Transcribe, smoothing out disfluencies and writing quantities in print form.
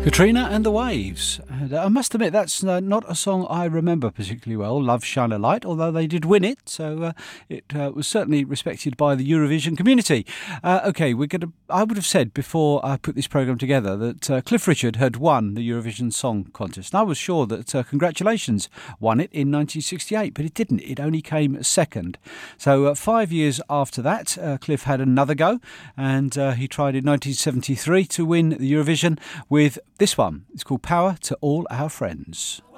Katrina and the Waves. And I must admit, that's not a song I remember particularly well, Love Shine a Light, although they did win it, so it was certainly respected by the Eurovision community. I would have said before I put this programme together that Cliff Richard had won the Eurovision Song Contest. And I was sure that Congratulations won it in 1968, but it didn't. It only came second. So 5 years after that, Cliff had another go, and he tried in 1973 to win the Eurovision with this one. It's called Power to All Our Friends.